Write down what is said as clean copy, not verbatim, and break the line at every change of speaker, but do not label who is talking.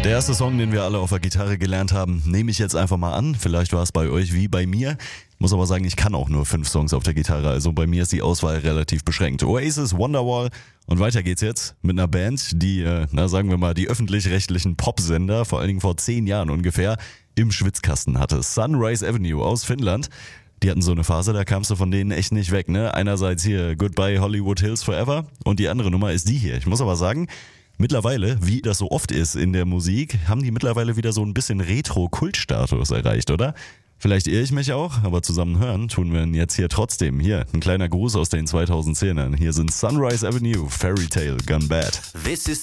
Der erste Song, den wir alle auf der Gitarre gelernt haben, nehme ich jetzt einfach mal an. Vielleicht war es bei euch wie bei mir. Muss aber sagen, ich kann auch nur 5 Songs auf der Gitarre, also bei mir ist die Auswahl relativ beschränkt. Oasis, Wonderwall und weiter geht's jetzt mit einer Band, die, sagen wir mal, die öffentlich-rechtlichen Popsender, vor allen Dingen vor 10 Jahren ungefähr, im Schwitzkasten hatte. Sunrise Avenue aus Finnland. Die hatten so eine Phase, da kamst du von denen echt nicht weg, ne? Einerseits hier Goodbye Hollywood Hills Forever und die andere Nummer ist die hier. Ich muss aber sagen, mittlerweile, wie das so oft ist in der Musik, haben die mittlerweile wieder so ein bisschen Retro-Kult-Status erreicht, oder? Vielleicht irre ich mich auch, aber zusammen hören tun wir ihn jetzt hier trotzdem. Hier, ein kleiner Gruß aus den 2010ern. Hier sind Sunrise Avenue, Fairy Tale Gone Bad.
This is